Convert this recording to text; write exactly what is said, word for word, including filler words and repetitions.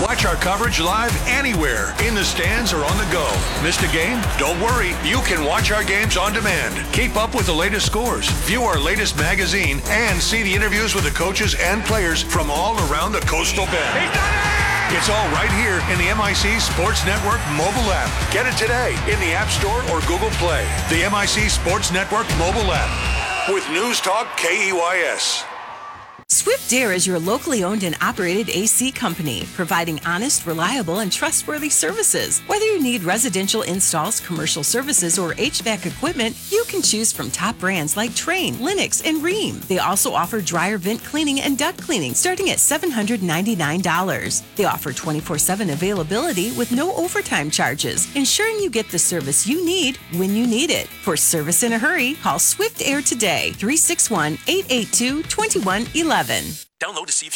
Watch our coverage live anywhere, in the stands or on the go. Missed a game? Don't worry. You can watch our games on demand. Keep up with the latest scores, view our latest magazine, and see the interviews with the coaches and players from all around the Coastal Bend. He's done it! It's all right here in the M I C Sports Network mobile app. Get it today in the App Store or Google Play. The M I C Sports Network mobile app with News Talk K E Y S. Swift Air is your locally owned and operated A C company, providing honest, reliable, and trustworthy services. Whether you need residential installs, commercial services, or H V A C equipment, you can choose from top brands like Trane, Lennox, and Rheem. They also offer dryer vent cleaning and duct cleaning starting at seven hundred ninety-nine dollars. They offer twenty-four seven availability with no overtime charges, ensuring you get the service you need when you need it. For service in a hurry, call Swift Air today, three six one, eight eight two, two one one one. Download to see if you